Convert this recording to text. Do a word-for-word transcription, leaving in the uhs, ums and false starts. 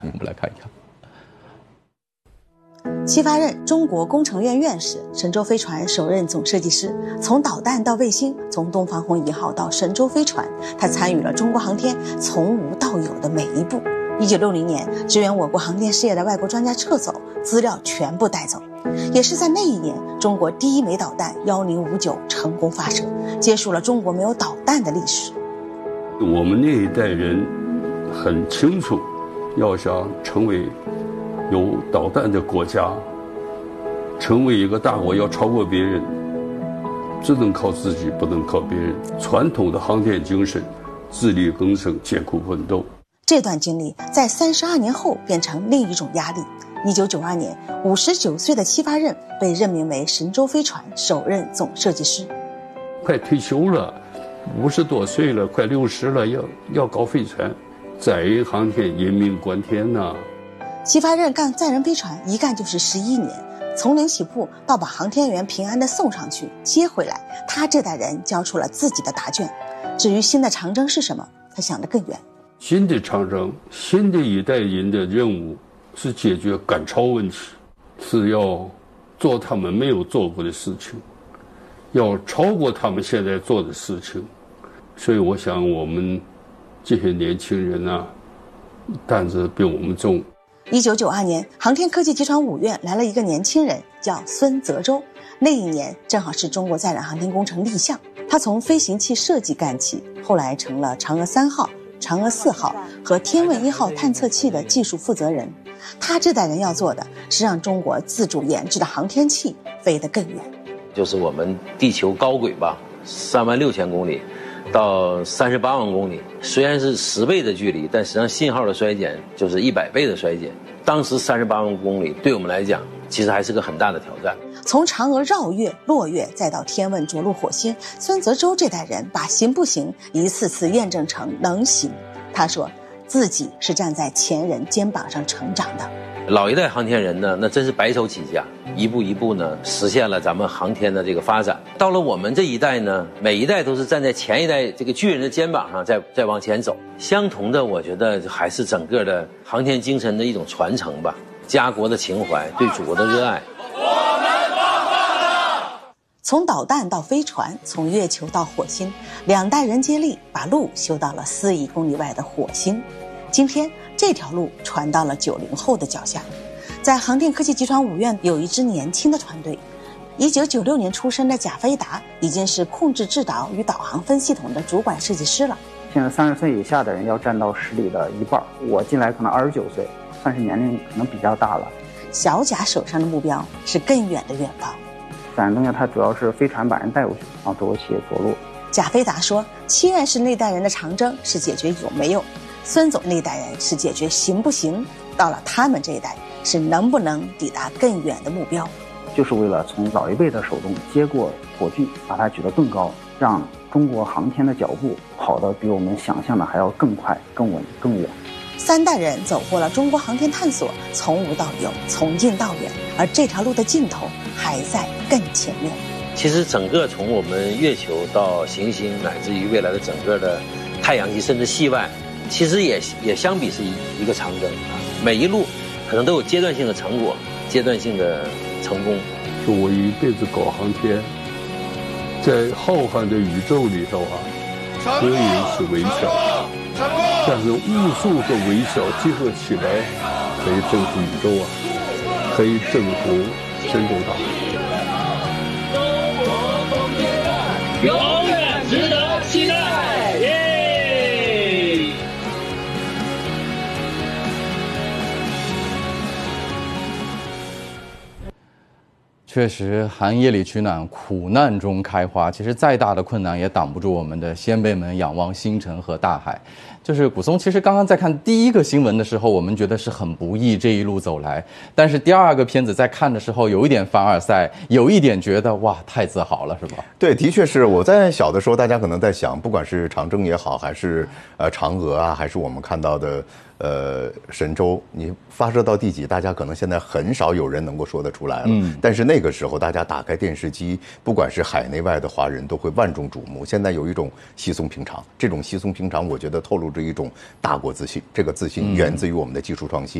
我们来看一看。 戚发任，中国工程院院士，神舟飞船首任总设计师。从导弹到卫星，从东方红一号到神舟飞船，他参与了中国航天从无到有的每一步。一九六零年，支援我国航天事业的外国专家撤走，资料全部带走。也是在那一年，中国第一枚导弹幺零五九成功发射，结束了中国没有导弹的历史。 我们那一代人很清楚，要想成为有导弹的国家，成为一个大国，要超过别人，只能靠自己，不能靠别人。传统的航天精神，自力更生，艰苦奋斗。 这段经历在三十二年后变成另一种压力。一九九二年，五十九岁的戚发任被任命为神舟飞船首任总设计师。 快退休了，五十多岁了，快六十了，要要搞飞船，载人航天，人命关天呐、啊。 戚发任干载人飞船一干就是十一年，从零起步到把航天员平安的送上去接回来，他这代人交出了自己的答卷。至于新的长征是什么，他想得更远。 新的长征，新的一代人的任务是解决赶超问题，是要做他们没有做过的事情，要超过他们现在做的事情。所以我想我们这些年轻人啊，担子比我们重。 一九九二年，航天科技集团五院来了一个年轻人，叫孙泽洲。那一年正好是中国载人航天工程立项，他从飞行器设计干起，后来成了嫦娥三号、嫦娥四号和天问一号探测器的技术负责人。他这代人要做的是让中国自主研制的航天器飞得更远。 就是我们地球高轨吧，三万六千公里到三十八万公里，虽然是十倍的距离，但实际上信号的衰减就是一百倍的衰减。当时三十八万公里对我们来讲，其实还是个很大的挑战。 从嫦娥绕月、落月，再到天问着陆火星，孙泽洲这代人把行不行一次次验证成能行。他说自己是站在前人肩膀上成长的。 老一代航天人呢，那真是白手起家，一步一步呢实现了咱们航天的这个发展。到了我们这一代呢，每一代都是站在前一代这个巨人的肩膀上再再往前走。相同的，我觉得还是整个的航天精神的一种传承吧，家国的情怀，对祖国的热爱。 从导弹到飞船，从月球到火星，两代人接力把路修到了四亿公里外的火星。今天这条路传到了九零后的脚下。在航天科技集团五院有一支年轻的团队，一九九六年出生的贾飞达已经是控制制导与导航分系统的主管设计师了。 现在三十岁以下的人要占到十里的一半，我进来可能二十九岁，算是年龄可能比较大了。 小贾手上的目标是更远的远方。 载人东西它主要是飞船把人带过去，然后走起着陆。 贾飞达说，戚院士那代人的长征是解决有没有，孙总那代人是解决行不行，到了他们这一代是能不能抵达更远的目标。 就是为了从老一辈的手中接过火炬，把它举得更高，让中国航天的脚步跑得比我们想象的还要更快、更稳、更远。 三代人走过了中国航天探索从无到有，从近到远，而这条路的尽头还在更前面。 其实整个从我们月球到行星，乃至于未来的整个的太阳系甚至系外，其实也也相比是一一个长征啊。每一路可能都有阶段性的成果，阶段性的成功。 就我一辈子搞航天，在浩瀚的宇宙里头啊，合影是微小，但是无数个微小集合起来，可以征服宇宙啊，可以征服神州大海。 永远值得期待！耶！ 确实，寒夜里取暖，苦难中开花。其实再大的困难也挡不住我们的先辈们仰望星辰和大海。就是古松，其实刚刚在看第一个新闻的时候，我们觉得是很不易这一路走来，但是第二个片子在看的时候，有一点凡尔赛，有一点觉得哇，太自豪了，是吧？ 对，的确是。我在小的时候，大家可能在想，不管是长征也好，还是呃嫦娥啊，还是我们看到的呃神舟，你发射到第几，大家可能现在很少有人能够说得出来了。嗯。但是那个时候，大家打开电视机，不管是海内外的华人，都会万众瞩目。现在有一种稀松平常，这种稀松平常，我觉得透露着一种大国自信，这个自信源自于我们的技术创新。